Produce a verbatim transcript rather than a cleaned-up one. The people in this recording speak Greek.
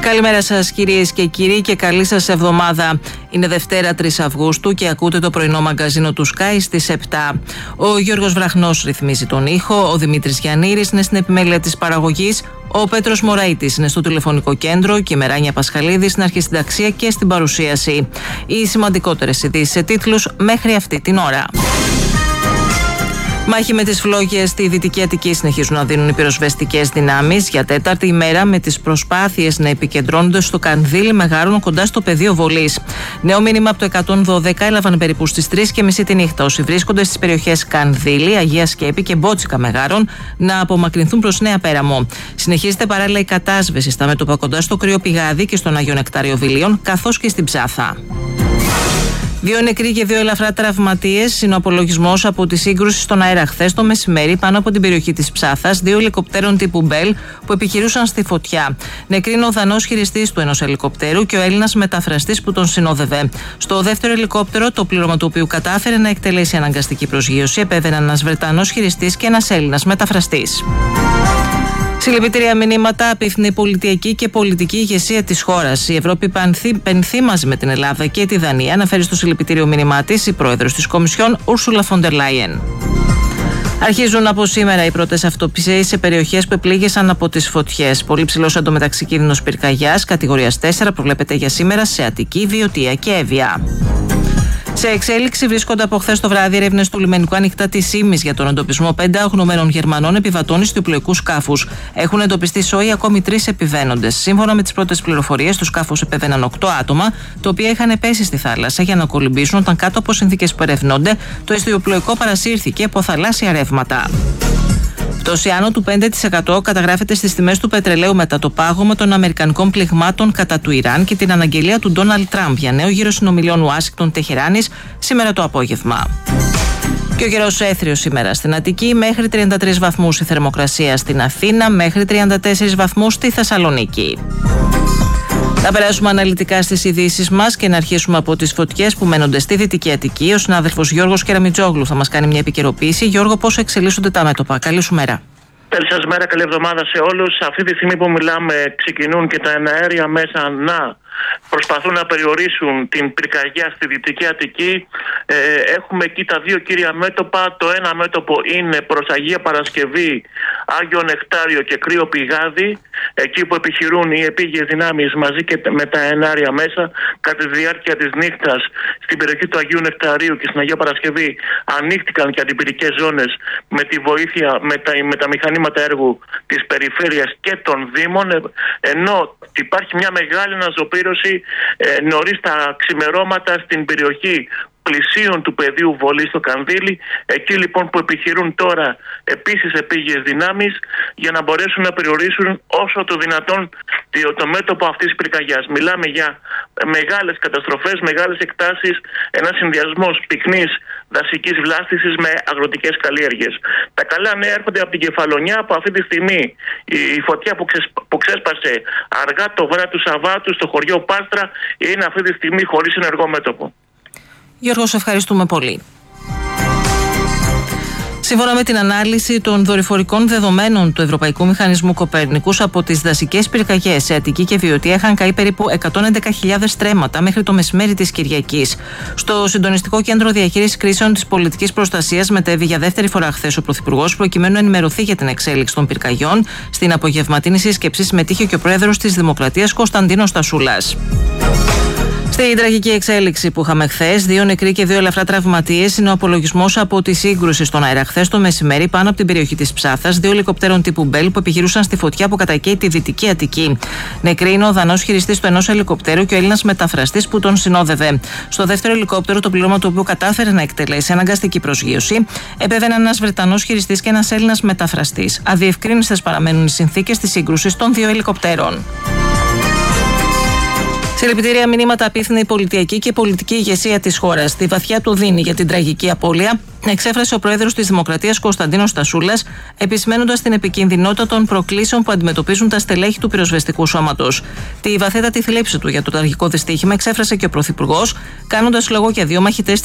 Καλημέρα σας κυρίες και κύριοι και καλή σας εβδομάδα. Είναι Δευτέρα τρεις Αυγούστου και ακούτε το πρωινό μαγκαζίνο του Sky στις επτά. Ο Γιώργος Βραχνός ρυθμίζει τον ήχο, ο Δημήτρης Γιαννήρης είναι στην επιμέλεια της παραγωγής, ο Πέτρος Μωραΐτης είναι στο τηλεφωνικό κέντρο και η Μεράνια Πασχαλίδη στην αρχισυνταξία και στην παρουσίαση. Οι σημαντικότερες ειδήσεις σε τίτλους μέχρι αυτή την ώρα. Μάχη με τις φλόγες στη Δυτική Αττική συνεχίζουν να δίνουν οι πυροσβεστικές δυνάμεις για τέταρτη ημέρα με τις προσπάθειες να επικεντρώνονται στο Κανδύλι Μεγάρων κοντά στο πεδίο βολής. Νέο μήνυμα από το εκατόν δώδεκα έλαβαν περίπου στις τρεις και μισή τη νύχτα όσοι βρίσκονται στις περιοχές Κανδύλι, Αγία Σκέπη και Μπότσικα Μεγάρων να απομακρυνθούν προς Νέα Πέραμο. Συνεχίζεται παράλληλα η κατάσβεση στα μέτωπα κοντά στο Κρύο Πηγάδι και στον Άγιο Νεκτάριο Βιλίων καθώς και στην Ψάθα. Δύο νεκροί και δύο ελαφρά τραυματίες είναι ο απολογισμός από τη σύγκρουση στον αέρα χθες το μεσημέρι πάνω από την περιοχή της Ψάθας, δύο ελικοπτέρων τύπου Μπέλ που επιχειρούσαν στη φωτιά. Νεκροί είναι ο Δανός χειριστής του ενός ελικοπτέρου και ο Έλληνας μεταφραστής που τον συνόδευε. Στο δεύτερο ελικόπτερο, το πλήρωμα του οποίου κατάφερε να εκτελέσει αναγκαστική προσγείωση, επέβαιναν ένας Βρετανός χειριστής και ένας Έλληνας μεταφραστής. Συλληπιτήρια μηνύματα απίθυνε η πολιτιακή και πολιτική ηγεσία της χώρας. Η Ευρώπη πενθεί μαζί με την Ελλάδα και τη Δανία, αναφέρει στο συλληπιτήριο μήνυμά της η πρόεδρος της Κομισιόν, Ursula von der Leyen. Αρχίζουν από σήμερα οι πρώτες αυτοψίες σε περιοχές που επλήγησαν από τις φωτιές. Πολύ ψηλός εντωμεταξύ κίνδυνος πυρκαγιάς, κατηγορίας τέσσερα, προβλέπεται για σήμερα σε Αττική, Βιωτία και Εύβοια. Σε εξέλιξη βρίσκονται από χθες το βράδυ ερεύνες του λιμενικού ανοιχτά της Ήμης για τον εντοπισμό πέντε αγνοωμένων Γερμανών επιβατών ιστιοπλοϊκού σκάφους. Έχουν εντοπιστεί σόι ακόμη τρεις επιβαίνοντες. Σύμφωνα με τις πρώτες πληροφορίες, στο σκάφος επέβαιναν οκτώ άτομα, τα οποία είχαν πέσει στη θάλασσα για να κολυμπήσουν όταν κάτω από συνθήκες που ερευνώνται, το ιστιοπλοϊκό παρασύρθηκε από θαλάσσια ρεύματα. Πτώση άνω του πέντε τοις εκατό καταγράφεται στις τιμές του πετρελαίου μετά το πάγωμα των αμερικανικών πληγμάτων κατά του Ιράν και την αναγγελία του Ντόναλντ Τραμπ για νέο γύρο συνομιλιών Ουάσιγκτον-Τεχεράνης σήμερα το απόγευμα. Και ο καιρός έθριος σήμερα στην Αττική, μέχρι τριάντα τρεις βαθμούς η θερμοκρασία στην Αθήνα, μέχρι τριάντα τέσσερις βαθμούς στη Θεσσαλονίκη. Θα περάσουμε αναλυτικά στις ειδήσεις μας και να αρχίσουμε από τις φωτιές που μένονται στη Δυτική Αττική. Ο συνάδελφος Γιώργος Κεραμιτζόγλου θα μας κάνει μια επικαιροποίηση. Γιώργο, πώς εξελίσσονται τα μέτωπα? Καλή σου μέρα. Καλή σας μέρα, καλή εβδομάδα σε όλους. Αυτή τη στιγμή που μιλάμε ξεκινούν και τα εναέρια μέσα να προσπαθούν να περιορίσουν την πυρκαγιά στη Δυτική Αττική. Ε, έχουμε εκεί τα δύο κύρια μέτωπα. Το ένα μέτωπο είναι προς Αγία Παρασκευή, Άγιο Νεκτάριο και Κρύο Πηγάδι. Εκεί που επιχειρούν οι επίγειες δυνάμεις μαζί και με τα ενάρια μέσα. Κατά τη διάρκεια της νύχτας στην περιοχή του Αγίου Νεκταρίου και στην Αγία Παρασκευή ανοίχτηκαν και αντιπυρικές ζώνες με τη βοήθεια, με τα, με τα μηχανήματα έργου της περιφέρειας και των δήμων. Ενώ υπάρχει μια μεγάλη αναζωπήρωση ε, νωρίς τα ξημερώματα στην περιοχή πλησίων του πεδίου βολής στο Κανδύλι, εκεί λοιπόν που επιχειρούν τώρα επίσης επίγειες δυνάμεις για να μπορέσουν να περιορίσουν όσο το δυνατόν το μέτωπο αυτής της πυρκαγιάς. Μιλάμε για μεγάλες καταστροφές, μεγάλες εκτάσεις, ένας συνδυασμός πυκνής δασικής βλάστησης με αγροτικές καλλιέργειες. Τα καλά νέα έρχονται από την Κεφαλονιά, που αυτή τη στιγμή η φωτιά που, ξεσ, που ξέσπασε αργά το βράδυ του Σαββάτου στο χωριό Πάστρα είναι αυτή τη στιγμή χωρίς ενεργό μέτωπο. Γιώργο, σε ευχαριστούμε πολύ. Σύμφωνα με την ανάλυση των δορυφορικών δεδομένων του Ευρωπαϊκού Μηχανισμού Κοπέρνικους, από τις δασικές πυρκαγιές σε Αττική και Βιωτία είχαν καεί περίπου εκατόν έντεκα χιλιάδες στρέμματα μέχρι το μεσημέρι της Κυριακής. Στο Συντονιστικό Κέντρο Διαχείρισης Κρίσεων της Πολιτικής Προστασίας μετέβη για δεύτερη φορά χθες ο Πρωθυπουργός, προκειμένου να ενημερωθεί για την εξέλιξη των πυρκαγιών. Στην απογευματινή σύσκεψη συμμετείχε και ο Πρόεδρος της Δημοκρατίας, Κωνσταντίνος Στασούλας. Στην τραγική εξέλιξη που είχαμε χθες, δύο νεκροί και δύο ελαφρά τραυματίες είναι ο απολογισμός από τη σύγκρουση στον αέρα χθες το μεσημέρι πάνω από την περιοχή της Ψάθας, δύο ελικοπτέρων τύπου Μπέλ που επιχειρούσαν στη φωτιά που κατακαίει τη Δυτική Αττική. Νεκροί είναι ο Δανός χειριστής του ενός ελικοπτέρου και ο Έλληνας μεταφραστής που τον συνόδευε. Στο δεύτερο ελικόπτερο, το πλήρωμα του οποίου κατάφερε να εκτελέσει αναγκαστική προσγείωση, επέβαιναν ένας Βρετανός χειριστής και ένας Έλληνας μεταφραστής. Αδιευκρίνιστες παραμένουν οι συνθήκες της σύγκρουσης των δύο ελικοπτέρων. Συλληπιτήρια μηνύματα απίθυνε η πολιτιακή και πολιτική ηγεσία της χώρας. Τη βαθιά του δίνει για την τραγική απώλεια εξέφρασε ο Πρόεδρος της Δημοκρατίας Κωνσταντίνος Στασούλας, επισημένοντας την επικινδυνότητα των προκλήσεων που αντιμετωπίζουν τα στελέχη του πυροσβεστικού σώματος. Τη βαθέτατη θλίψη του για το τραγικό δυστύχημα εξέφρασε και ο Πρωθυπουργός, κάνοντας λόγο για δύο μαχητές